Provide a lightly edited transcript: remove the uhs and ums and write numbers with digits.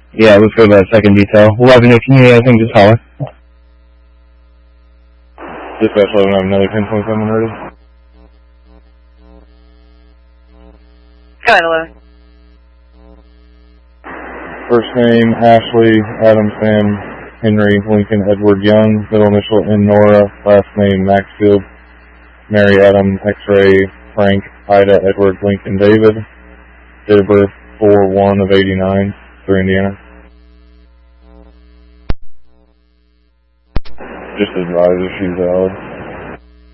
Yeah, let's go to that second detail. 11, if you need anything, just holler. Dispatch 11, I have another 1027 ready. Go ahead, 11. First name, Ashley, Adam, Sam, Henry, Lincoln, Edward, Young. Middle initial, N. Nora. Last name, Maxfield, Mary, Adam, X-Ray, Frank, Ida, Edward, Lincoln, David. Date of birth, 4/1 of 89, through Indiana. Just advise if she's valid.